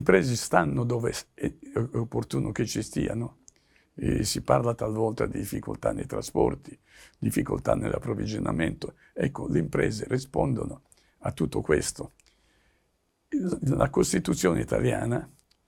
imprese stanno dove è opportuno che ci stiano. E si parla talvolta di difficoltà nei trasporti, difficoltà nell'approvvigionamento. Ecco, le imprese rispondono a tutto questo. La Costituzione italiana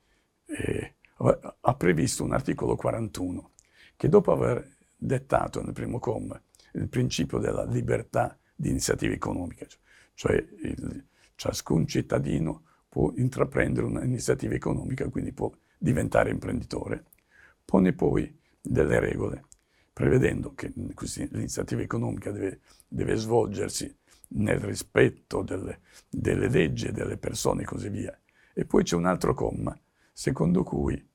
ha previsto un articolo 41 che, dopo aver dettato nel primo comma il principio della libertà di iniziativa economica, cioè ciascun cittadino può intraprendere un'iniziativa economica, quindi può diventare imprenditore, pone poi delle regole, prevedendo che l'iniziativa economica deve svolgersi nel rispetto delle leggi e delle persone e così via. E poi c'è un altro comma, secondo cui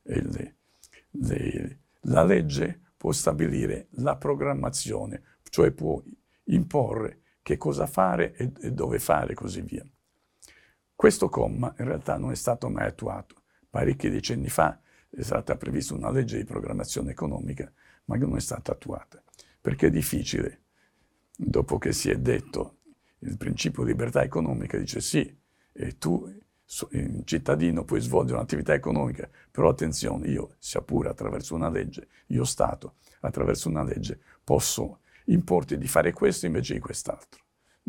la legge può stabilire la programmazione, cioè può imporre che cosa fare e dove fare e così via. Questo comma in realtà non è stato mai attuato. Parecchi decenni fa è stata prevista una legge di programmazione economica, ma che non è stata attuata, perché è difficile, dopo che si è detto il principio di libertà economica, dice sì, e tu cittadino puoi svolgere un'attività economica, però attenzione, io, sia pure attraverso una legge, io Stato, attraverso una legge, posso importi di fare questo invece di quest'altro.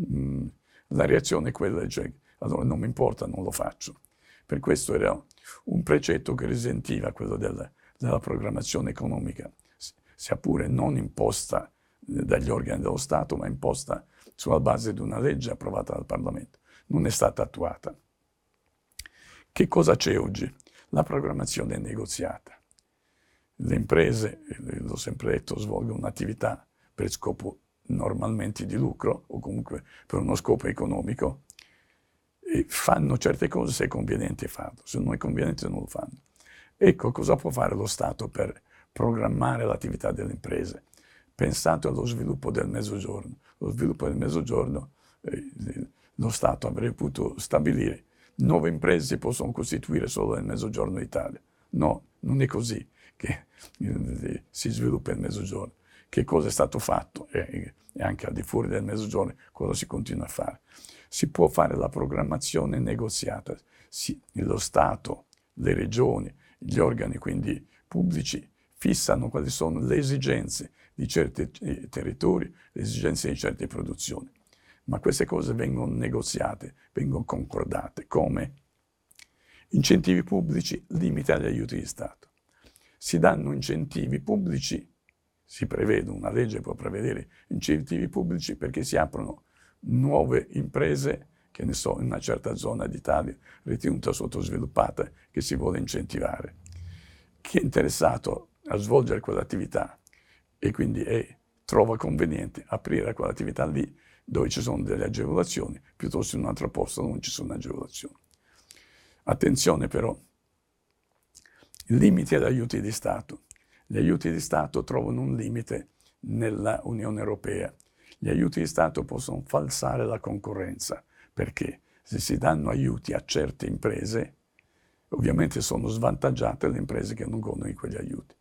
La reazione è quella, cioè, allora non mi importa, non lo faccio. Per questo era un precetto che risentiva quello della programmazione economica, sia pure non imposta dagli organi dello Stato, ma imposta sulla base di una legge approvata dal Parlamento. Non è stata attuata. Che cosa c'è oggi? La programmazione negoziata. Le imprese, l'ho sempre detto, svolgono un'attività per scopo normalmente di lucro o comunque per uno scopo economico e fanno certe cose se è conveniente farlo, se non è conveniente non lo fanno. Ecco, cosa può fare lo Stato per programmare l'attività delle imprese? Pensate allo sviluppo del Mezzogiorno. Lo sviluppo del Mezzogiorno, lo Stato avrebbe potuto stabilire 9 imprese si possono costituire solo nel Mezzogiorno d'Italia. No, non è così che si sviluppa il Mezzogiorno. Che cosa è stato fatto e anche al di fuori del Mezzogiorno cosa si continua a fare. Si può fare la programmazione negoziata. Lo Stato, le regioni, gli organi quindi pubblici fissano quali sono le esigenze di certi territori, le esigenze di certe produzioni. Ma queste cose vengono negoziate, vengono concordate. Come? Incentivi pubblici, limiti agli aiuti di Stato. Si danno incentivi pubblici, si prevede, una legge può prevedere incentivi pubblici perché si aprono nuove imprese, che ne so, in una certa zona d'Italia ritenuta sottosviluppata, che si vuole incentivare. Chi è interessato a svolgere quell'attività e quindi trova conveniente aprire quell'attività lì, dove ci sono delle agevolazioni, piuttosto in un altro posto non ci sono agevolazioni. Attenzione però, limiti agli aiuti di Stato. Gli aiuti di Stato trovano un limite nella Unione Europea. Gli aiuti di Stato possono falsare la concorrenza, perché se si danno aiuti a certe imprese, ovviamente sono svantaggiate le imprese che non godono di quegli aiuti.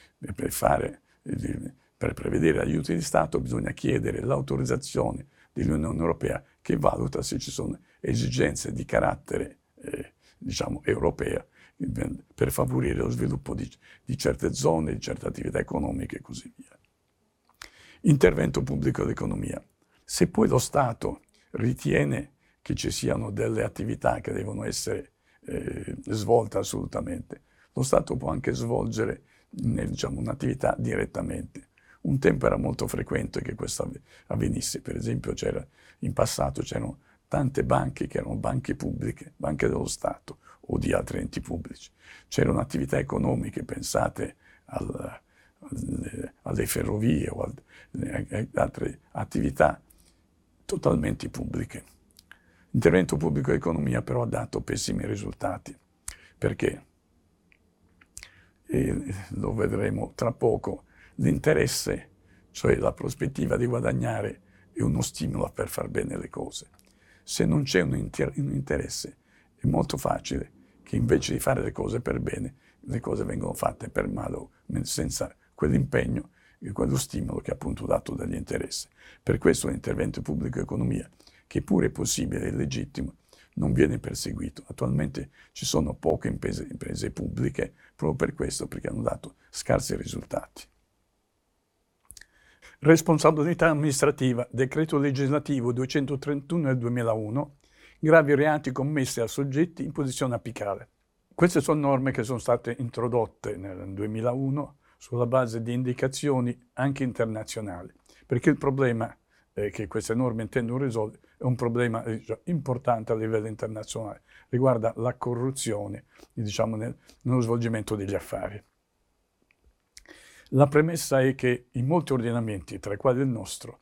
Per prevedere aiuti di Stato bisogna chiedere l'autorizzazione dell'Unione Europea che valuta se ci sono esigenze di carattere europea per favorire lo sviluppo di certe zone, di certe attività economiche e così via. Intervento pubblico all'economia. Se poi lo Stato ritiene che ci siano delle attività che devono essere svolte assolutamente, lo Stato può anche svolgere un'attività direttamente. Un tempo era molto frequente che questo avvenisse, per esempio in passato c'erano tante banche che erano banche pubbliche, banche dello Stato o di altri enti pubblici. C'erano attività economiche, pensate alle ferrovie o ad altre attività totalmente pubbliche. L'intervento pubblico all'economia però ha dato pessimi risultati, perché, e lo vedremo tra poco, l'interesse, cioè la prospettiva di guadagnare, è uno stimolo per far bene le cose. Se non c'è un interesse, è molto facile che invece di fare le cose per bene, le cose vengono fatte per male, senza quell'impegno e quello stimolo che è appunto dato dagli interessi. Per questo l'intervento pubblico economia, che pure è possibile e legittimo, non viene perseguito. Attualmente ci sono poche imprese pubbliche proprio per questo, perché hanno dato scarsi risultati. Responsabilità amministrativa, decreto legislativo 231 del 2001, gravi reati commessi a soggetti in posizione apicale. Queste sono norme che sono state introdotte nel 2001 sulla base di indicazioni anche internazionali, perché il problema che queste norme intendono risolvere è un problema importante a livello internazionale, riguarda la corruzione, diciamo, nello svolgimento degli affari. La premessa è che in molti ordinamenti, tra i quali il nostro,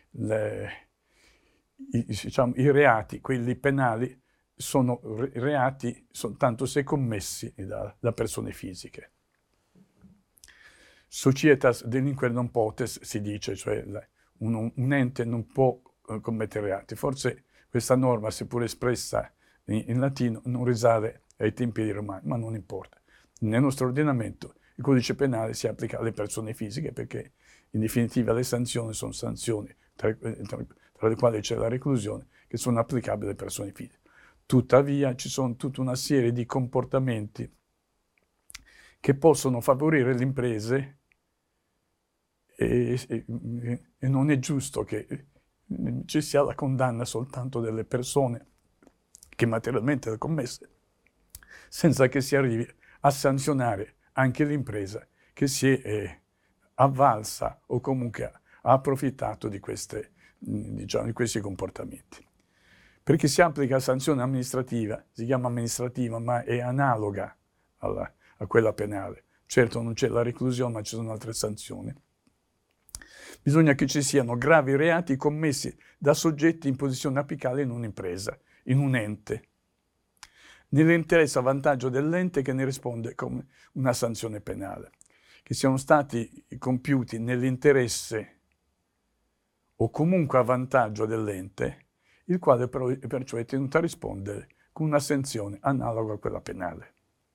i reati, quelli penali, sono reati soltanto se commessi da persone fisiche. Societas delinquere non potes, si dice, cioè un ente non può commettere reati. Forse questa norma, seppur espressa in latino, non risale ai tempi dei Romani, ma non importa. Nel nostro ordinamento il codice penale si applica alle persone fisiche perché in definitiva le sanzioni sono sanzioni, tra le quali c'è la reclusione, che sono applicabili alle persone fisiche. Tuttavia ci sono tutta una serie di comportamenti che possono favorire le imprese e non è giusto che ci sia la condanna soltanto delle persone che materialmente le commesse, senza che si arrivi a sanzionare anche l'impresa che si è avvalsa o comunque ha approfittato di questi comportamenti. Perché si applica sanzione amministrativa, si chiama amministrativa, ma è analoga a quella penale. Certo non c'è la reclusione, ma ci sono altre sanzioni. Bisogna che ci siano gravi reati commessi da soggetti in posizione apicale in un'impresa, in un ente, nell'interesse a vantaggio dell'ente che ne risponde come una sanzione penale, che siano stati compiuti nell'interesse o comunque a vantaggio dell'ente, il quale perciò è tenuto a rispondere con una sanzione analoga a quella penale.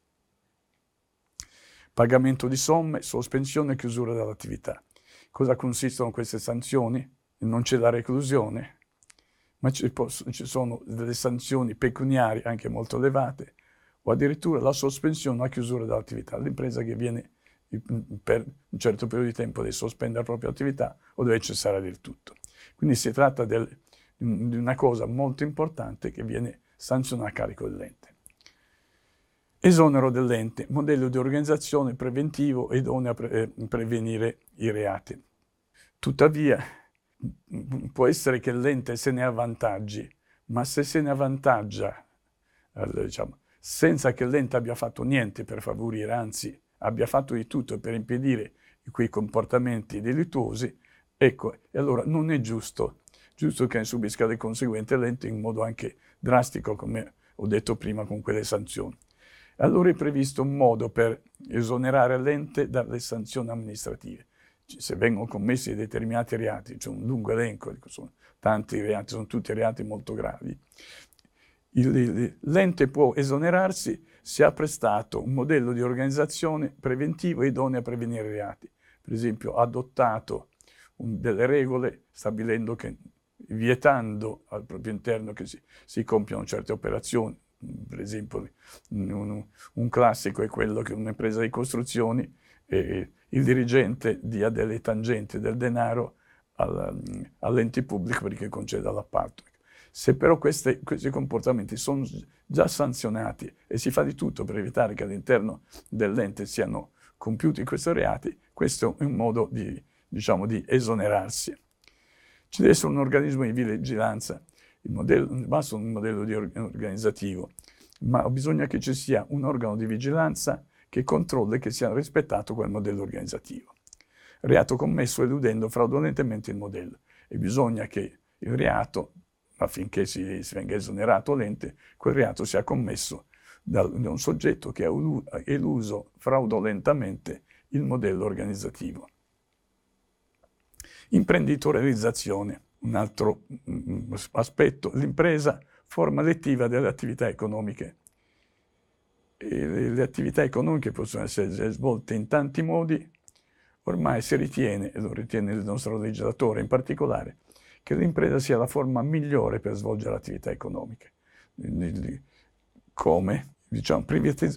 Pagamento di somme, sospensione e chiusura dell'attività. Cosa consistono queste sanzioni? Non c'è la reclusione, ma ci sono delle sanzioni pecuniarie anche molto elevate, o addirittura la sospensione o la chiusura dell'attività. L'impresa che viene per un certo periodo di tempo deve sospendere la propria attività o deve cessare del tutto. Quindi si tratta di una cosa molto importante che viene sanzionata a carico dell'ente. Esonero dell'ente, modello di organizzazione preventivo idoneo a prevenire i reati. Tuttavia, può essere che l'ente se ne avvantaggi, ma se se ne avvantaggia, senza che l'ente abbia fatto niente per favorire, anzi abbia fatto di tutto per impedire quei comportamenti delittuosi, ecco, e allora non è giusto che ne subisca le conseguenze l'ente in modo anche drastico, come ho detto prima, con quelle sanzioni. Allora è previsto un modo per esonerare l'ente dalle sanzioni amministrative. Se vengono commessi determinati reati, c'è un lungo elenco, sono tanti reati, sono tutti reati molto gravi, l'ente può esonerarsi se ha prestato un modello di organizzazione preventivo idoneo a prevenire i reati. Per esempio, ha adottato delle regole stabilendo che, vietando al proprio interno che si compiano certe operazioni. Per esempio, un classico è quello che un'impresa di costruzioni il dirigente dia delle tangenti del denaro all'ente pubblico perché conceda l'appalto. Se però questi comportamenti sono già sanzionati e si fa di tutto per evitare che all'interno dell'ente siano compiuti questi reati, questo è un modo di esonerarsi. Ci deve essere un organismo di vigilanza. Non basta un modello organizzativo, ma bisogna che ci sia un organo di vigilanza che controlli che sia rispettato quel modello organizzativo. Reato commesso eludendo fraudolentemente il modello, e bisogna che il reato, affinché si venga esonerato l'ente, quel reato sia commesso da un soggetto che ha eluso fraudolentamente il modello organizzativo. Imprenditorializzazione. Un altro aspetto, l'impresa, forma lettiva delle attività economiche. E le attività economiche possono essere svolte in tanti modi. Ormai si ritiene, e lo ritiene il nostro legislatore in particolare, che l'impresa sia la forma migliore per svolgere attività economiche. come diciamo,